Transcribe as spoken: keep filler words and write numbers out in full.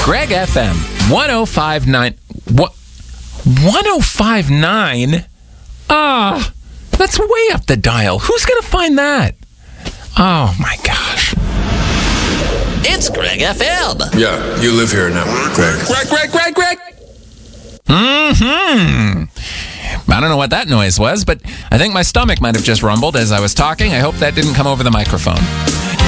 Greg F M, one oh five point nine. What? one oh five point nine? Ah, that's way up the dial. Who's going to find that? Oh, my gosh. It's Greg F M. Yeah, you live here now, Greg. Greg, Greg, Greg, Greg. Mm-hmm. I don't know what that noise was, but I think my stomach might have just rumbled as I was talking. I hope that didn't come over the microphone.